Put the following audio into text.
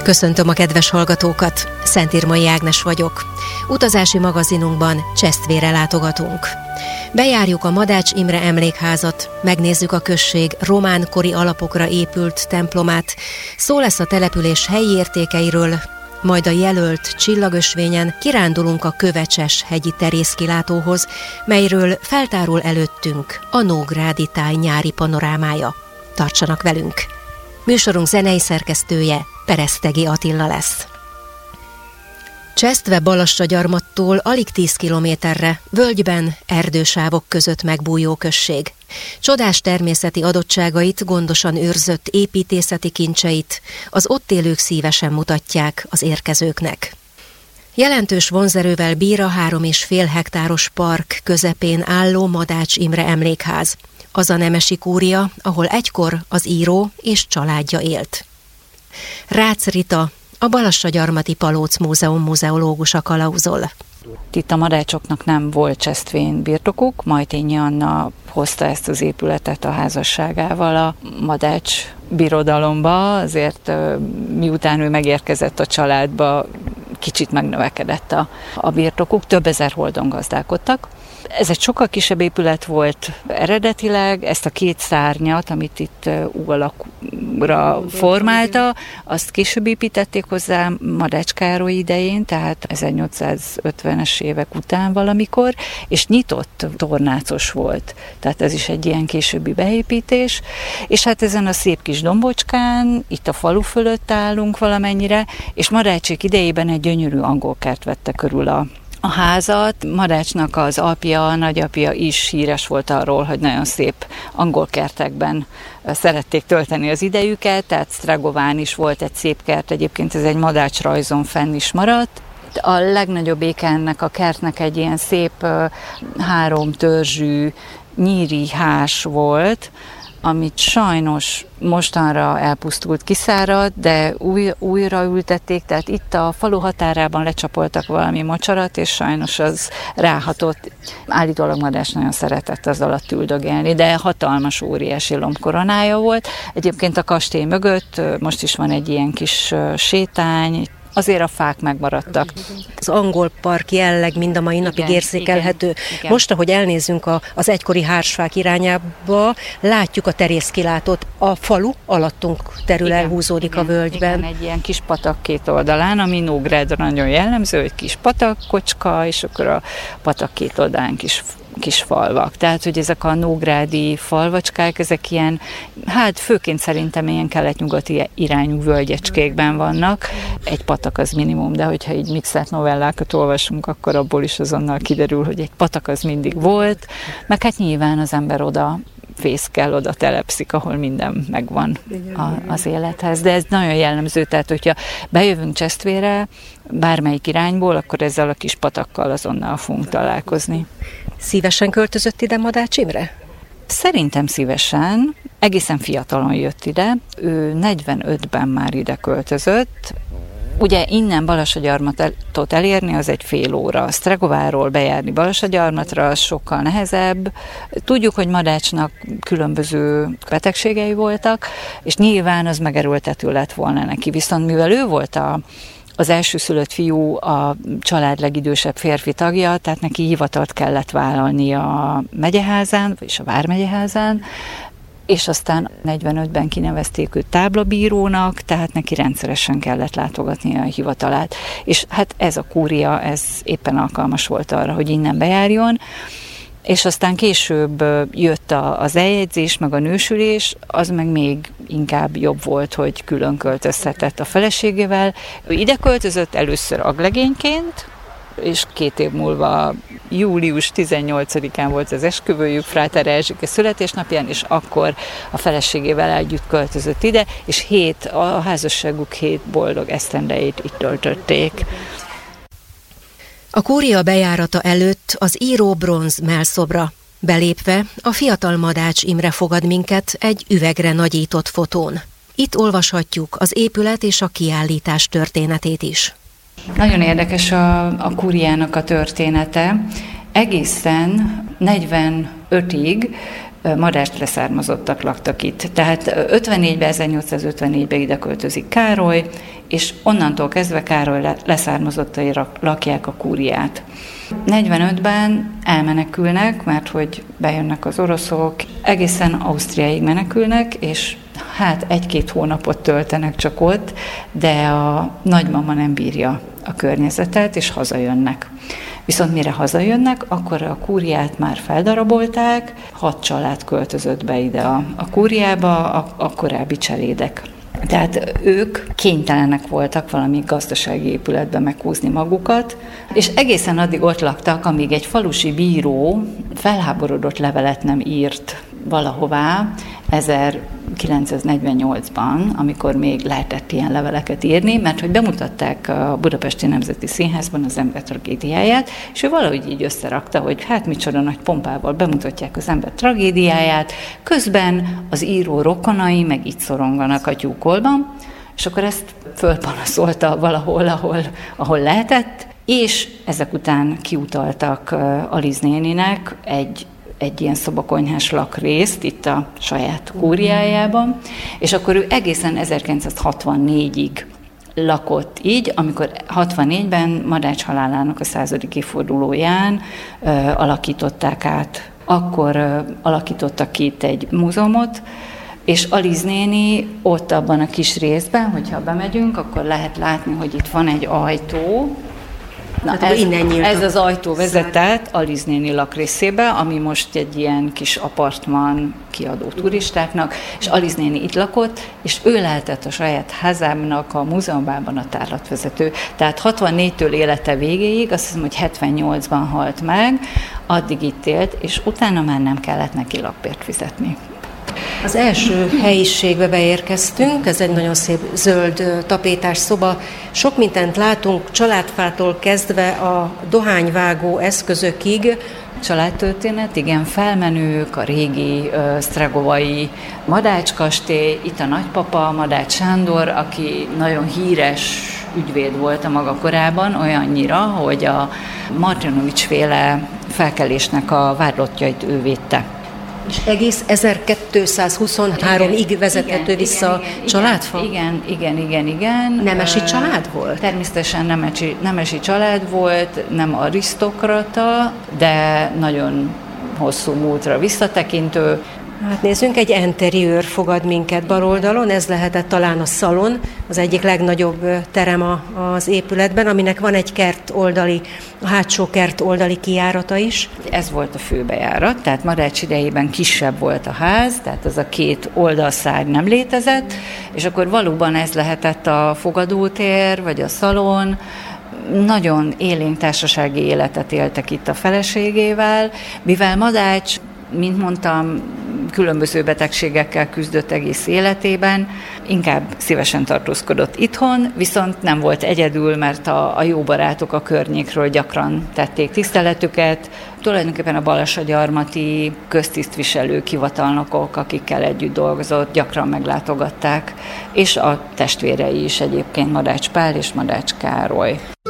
Köszöntöm a kedves hallgatókat, Szentírmai Ágnes vagyok. Utazási magazinunkban Csesztvére látogatunk. Bejárjuk a Madács Imre emlékházat, megnézzük a község román kori alapokra épült templomát, szó lesz a település helyi értékeiről, majd a jelölt csillagösvényen kirándulunk a Kövecses hegyi terészkilátóhoz, melyről feltárul előttünk a Nógrádi táj nyári panorámája. Tartsanak velünk! Műsorunk zenei szerkesztője Peresztegi Attila lesz. Csesztve Balassagyarmattól alig 10 kilométerre, völgyben, erdősávok között megbújó község. Csodás természeti adottságait, gondosan őrzött építészeti kincseit az ott élők szívesen mutatják az érkezőknek. Jelentős vonzerővel bír a 3,5 hektáros park közepén álló Madács Imre emlékház. Az a nemesi kúria, ahol egykor az író és családja élt. Rácz Rita, a Balassagyarmati Palóc Múzeum muzeológusa kalauzol. Itt a madácsoknak nem volt Csesztvén birtokuk, Majtényi Anna hozta ezt az épületet a házasságával a Madács birodalomba, azért miután ő megérkezett a családba, kicsit megnövekedett a birtokuk, több ezer holdon gazdálkodtak. Ez egy sokkal kisebb épület volt eredetileg, ezt a két szárnyat, amit itt U alakra formálta, azt később építették hozzá Madács Károly idején, tehát 1850-es évek után valamikor, és nyitott tornácos volt, tehát ez is egy ilyen későbbi beépítés, és hát ezen a szép kis dombocskán, itt a falu fölött állunk valamennyire, és Madácsék idejében egy gyönyörű angolkert vette körül a házat. Madácsnak az apja, a nagyapja is híres volt arról, hogy nagyon szép angol kertekben szerették tölteni az idejüket, tehát Sztragován is volt egy szép kert, egyébként ez egy Madács rajzon fenn is maradt. A legnagyobb éke ennek a kertnek egy ilyen szép 3 törzsű nyíri hás volt, amit sajnos mostanra elpusztult, kiszáradt, de újra ültették, tehát itt a falu határában lecsapoltak valami mocsarat, és sajnos az ráhatott. Állítólag Madács nagyon szeretett az alatt üldögélni, de hatalmas, óriási lombkoronája volt. Egyébként a kastély mögött most is van egy ilyen kis sétány, azért a fák megmaradtak. Az angol park jelleg mind a mai napig érzékelhető. Igen. Most, ahogy elnézzünk az egykori hársfák irányába, látjuk a terészkilátót. A falu alattunk terül elhúzódik a völgyben. Igen, egy ilyen kis patak két oldalán, ami Nógrádra nagyon jellemző, egy kis patakkocska, és akkor a patak két oldalán kis falvak. Tehát, hogy ezek a nógrádi falvacskák, ezek ilyen, hát főként szerintem ilyen kelet-nyugati irányú völgyecskékben vannak. Egy patak az minimum, de hogyha így mixelt novellákat olvasunk, akkor abból is azonnal kiderül, hogy egy patak az mindig volt, meg hát nyilván az ember oda fészkel, oda telepszik, ahol minden megvan az élethez. De ez nagyon jellemző, tehát hogyha bejövünk Csesztvére, bármelyik irányból, akkor ezzel a kis patakkal azonnal fogunk találkozni. Szívesen költözött ide Madács Imre? Szerintem szívesen. Egészen fiatalon jött ide. Ő 45-ben már ide költözött. Ugye innen Balassagyarmatot elérni az egy fél óra. Sztragováról bejárni Balassagyarmatra az sokkal nehezebb. Tudjuk, hogy Madácsnak különböző betegségei voltak, és nyilván az megerőltető lett volna neki. Viszont mivel ő volt az elsőszülött fiú, a család legidősebb férfi tagja, tehát neki hivatalt kellett vállalni a megyeházán, vagyis a vármegyeházán, és aztán 45-ben kinevezték őt táblabírónak, tehát neki rendszeresen kellett látogatni a hivatalát. És hát ez a kúria, ez éppen alkalmas volt arra, hogy innen bejárjon, és aztán később jött az eljegyzés, meg a nősülés, az meg még inkább jobb volt, hogy külön költözhetett a feleségével. Ő ide költözött először aglegényként, és 2 év múlva július 18-án volt az esküvőjük, Fráter Erzsike születésnapján, és akkor a feleségével együtt költözött ide, és a házasságuk 7 boldog esztendejét itt töltötték. A kúria bejárata előtt az író bronz mellszobra. Belépve a fiatal Madács Imre fogad minket egy üvegre nagyított fotón. Itt olvashatjuk az épület és a kiállítás történetét is. Nagyon érdekes a kúriának a története. Egészen 45-ig Madács leszármazottak laktak itt. Tehát 1854-ben ide költözik Károly, és onnantól kezdve Károly leszármazottai lakják a kúriát. 45-ben elmenekülnek, mert hogy bejönnek az oroszok, egészen Ausztriáig menekülnek, és hát 1-2 hónapot töltenek csak ott, de a nagymama nem bírja a környezetet, és hazajönnek. Viszont mire hazajönnek, akkor a kúriát már feldarabolták, 6 család költözött be ide a kúriába, a korábbi cselédek. Tehát ők kénytelenek voltak valami gazdasági épületbe meghúzni magukat, és egészen addig ott laktak, amíg egy falusi bíró felháborodott levelet nem írt valahová 1948-ban, amikor még lehetett ilyen leveleket írni, mert hogy bemutatták a Budapesti Nemzeti Színházban az ember tragédiáját, és ő valahogy így összerakta, hogy hát micsoda nagy pompával bemutatják az ember tragédiáját, közben az író rokonai meg itt szoronganak a tyúkolban, és akkor ezt fölpanaszolta valahol, ahol lehetett, és ezek után kiutaltak Aliz néninek egy ilyen szobakonyhás lakrészt itt a saját kúriájában, és akkor ő egészen 1964-ig lakott így, amikor 64-ben Madács halálának a 100. évfordulóján alakították át. Akkor alakítottak ki itt egy múzeumot, és Aliz néni ott abban a kis részben, hogyha bemegyünk, akkor lehet látni, hogy itt van egy ajtó. Na, ez az ajtó vezetett Aliz néni lakrészébe, ami most egy ilyen kis apartman kiadó turistáknak, és Aliz néni itt lakott, és ő lehetett a saját házának a múzeumában a tárlatvezető. Tehát 64-től élete végéig, azt hiszem, hogy 78-ban halt meg, addig itt élt, és utána már nem kellett neki lakbért fizetni. Az első helyiségbe beérkeztünk, ez egy nagyon szép zöld tapétás szoba. Sok mindent látunk, családfától kezdve a dohányvágó eszközökig. Családtörténet, igen, felmenők, a régi sztrágovai Madács kastély, itt a nagypapa, Madács Sándor, aki nagyon híres ügyvéd volt a maga korában, olyannyira, hogy a Martinovics-féle felkelésnek a vádlottjait ő védte. És egész 1223-ig vezethető vissza a családfa? Igen. Nemesi család volt? Természetesen nemesi család volt, nem arisztokrata, de nagyon hosszú múltra visszatekintő. Hát nézzünk, egy interiőr fogad minket bal oldalon, ez lehetett talán a szalon, az egyik legnagyobb terem az épületben, aminek van egy a hátsó kert oldali kijárata is. Ez volt a főbejárat, tehát Madács idejében kisebb volt a ház, tehát az a 2 oldalszárny nem létezett, és akkor valóban ez lehetett a fogadótér, vagy a szalon. Nagyon élénk társasági életet éltek itt a feleségével, mivel Madács, mint mondtam, különböző betegségekkel küzdött egész életében, inkább szívesen tartózkodott itthon, viszont nem volt egyedül, mert a jó barátok a környékről gyakran tették tiszteletüket. Tulajdonképpen a balasagyarmati köztisztviselők, hivatalnokok, akikkel együtt dolgozott, gyakran meglátogatták, és a testvérei is egyébként, Madács Pál és Madács Károly.